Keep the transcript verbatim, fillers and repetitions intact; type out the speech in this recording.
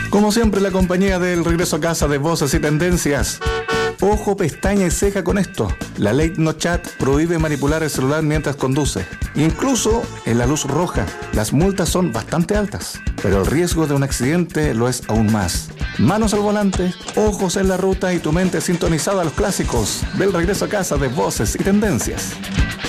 Como siempre, la compañía del regreso a casa de Voces y Tendencias. Ojo, pestaña y ceja con esto. La ley No Chat prohíbe manipular el celular mientras conduce. Incluso en la luz roja, las multas son bastante altas, pero el riesgo de un accidente lo es aún más. Manos al volante, ojos en la ruta y tu mente sintonizada a los clásicos del regreso a casa de Voces y Tendencias.